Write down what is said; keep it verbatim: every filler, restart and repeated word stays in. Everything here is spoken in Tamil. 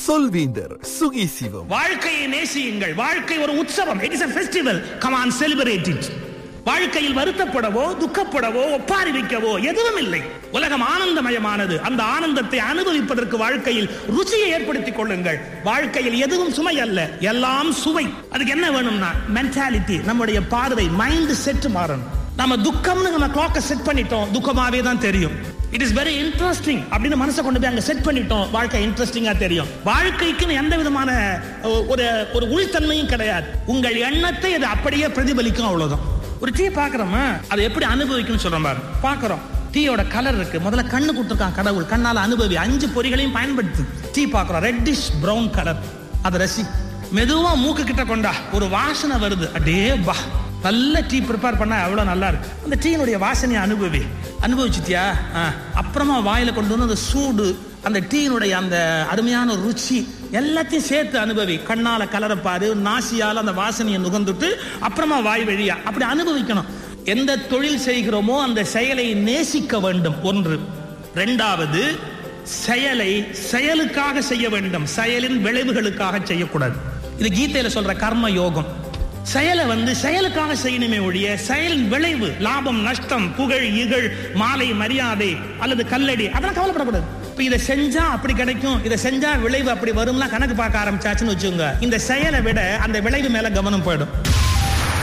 சொல்வேந்தர் சுகி சிவம். வாழ்க்கையை நேசியுங்கள். வாழ்க்கை ஒரு உற்சவம். It is a festival. Come on, celebrate it. வாழ்க்கையில் வருத்தப்படவோ துக்கப்படவோ ஒப்பாரி வைக்கவோ எதுவும் இல்லை. உலகம் ஆனந்தமயமானது. அந்த ஆனந்தத்தை அனுபவிப்பதற்கு வாழ்க்கையில் ருச்சியை ஏற்படுத்திக் கொள்ளுங்கள். வாழ்க்கையில் எதுவும் சுமை அல்ல, எல்லாம் சுவை. அதுக்கு என்ன வேணும்னா மென்டாலிட்டி, நம்முடைய பார்வை, மைண்ட் செட் மாறணும். நம்ம துக்கம்னு நம்ம கிளாக்கை செட் பண்ணிட்டோம், துக்கமாவே தான் தெரியும். இட் இஸ் வெரி இன்ட்ரெஸ்டிங் அப்படின்னு மனசை கொண்டு போய் அங்க செட் பண்ணிட்டோம், வாழ்க்கை இன்ட்ரெஸ்டிங்கா தெரியும். வாழ்க்கைக்குன்னு எந்த விதமான ஒரு ஒரு உள்தன்மையும் கிடையாது. உங்கள் எண்ணத்தை அது அப்படியே பிரதிபலிக்கும், அவ்வளவுதான். ஒரு டீ பாக்குறோமா, அதை எப்படி அனுபவிக்கணும்னு சொல்றோம் பாரு. பாக்குறோம், டீயோட கலர் இருக்கு, முதல்ல கண்ணு கொடுத்துருக்கான் கடவுள், கண்ணால அனுபவி. அஞ்சு பொறிகளையும் பயன்படுத்து. டீ பாக்குறோம், ரெட்டிஷ் பிரவுன் கலர், அதை ரசி. மெதுவா மூக்கு கிட்ட கொண்டா, ஒரு வாசனை வருது, அடே பா, நல்ல டீ ப்ரிப்பேர் பண்ணா எவ்வளவு நல்லா இருக்கு. அந்த டீனுடைய வாசனையை அனுபவி. அனுபவிச்சிட்டியா, அப்புறமா வாயில கொண்டு வந்து அந்த சூடு, அந்த டீனுடைய அந்த அருமையான ருச்சி எல்லாத்தையும் சேர்த்து அனுபவி. கண்ணால கலரை பாரு, நாசியால அந்த வாசனையை நுகர்ந்துட்டு அப்புறமா வாய் வழியா அப்படி அனுபவிக்கணும். எந்த தொழில் செய்கிறோமோ அந்த செயலை நேசிக்க வேண்டும், ஒன்று. இரண்டாவது, செயலை செயலுக்காக செய்ய வேண்டும், செயலின் விளைவுகளுக்காக செய்யக்கூடாது. இது கீதையில சொல்ற கர்ம யோகம். செயலை வந்து செயலுக்காக செய்யணுமே ஒழிய செயலின் விளைவு, லாபம் நஷ்டம், புகழ் இகழ், மாலை மரியாதை அல்லது கல்லடி, அதெல்லாம் கவலைப்படக்கூடாது. இப்ப இதை செஞ்சா அப்படி கிடைக்கும், இதை செஞ்சா விளைவு அப்படி வரும்லாம் கணக்கு பார்க்க ஆரம்பிச்சாச்சுன்னு வச்சுங்க, இந்த செயலை விட அந்த விளைவு மேல கவனம் போயிடும்.